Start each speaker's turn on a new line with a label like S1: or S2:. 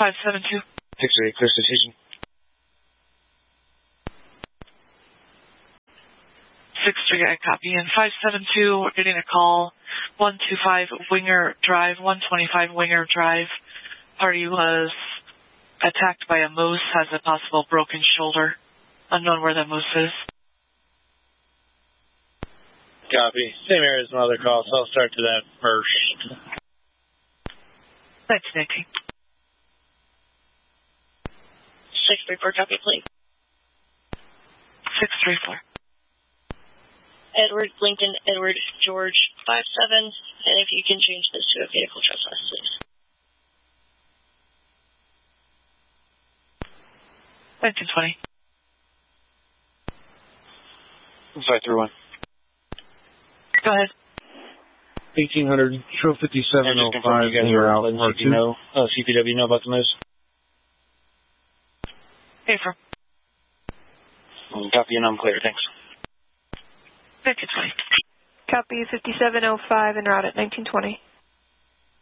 S1: 572.
S2: 638, clear station.
S1: 638, copy. And 572, we're getting a call. 125 Winger Drive, 125 Winger Drive. Party was attacked by a moose, has a possible broken shoulder. Unknown where that moose is.
S2: Copy. Same area as my other call, so I'll start to that first.
S1: 1918.
S3: 634, copy, please.
S1: 634.
S3: Edward, Lincoln, Edward, George, 57, and if you can change this to a vehicle trespass, please.
S1: 1920.
S2: 531.
S1: Go ahead.
S4: 1800, show 5705.
S2: You guys are out. CPW know about the news?
S1: Hey, from.
S2: Copy, and I'm clear. Thanks.
S1: 1920.
S5: Copy 5705 en route at 1920.